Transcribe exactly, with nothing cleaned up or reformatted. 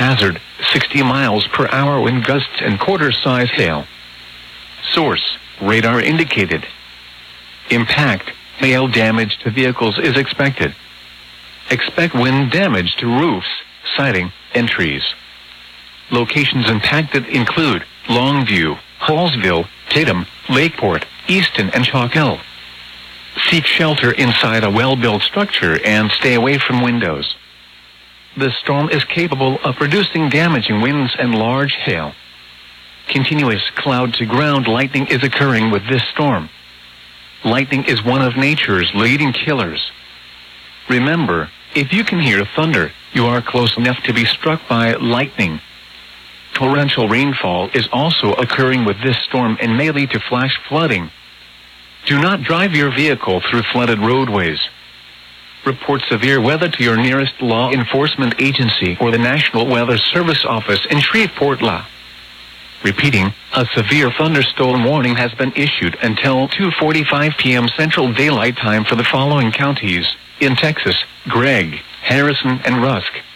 hazard, sixty miles per hour wind gusts and quarter-size hail. Source, radar indicated. Impact, hail damage to vehicles is expected. Expect wind damage to roofs, siding, and trees. Locations impacted include Longview, Hallsville, Tatum, Lakeport, Easton, and Chalk Hill. Seek shelter inside a well-built structure and stay away from windows. The storm is capable of producing damaging winds and large hail. Continuous cloud-to-ground lightning is occurring with this storm. Lightning is one of nature's leading killers. Remember, if you can hear thunder, you are close enough to be struck by lightning. Torrential rainfall is also occurring with this storm and may lead to flash flooding. Do not drive your vehicle through flooded roadways. Report severe weather to your nearest law enforcement agency or the National Weather Service office in Shreveport, La. Repeating, a severe thunderstorm warning has been issued until two forty-five p m Central Daylight Time for the following counties in Texas: Gregg, Harrison, and Rusk.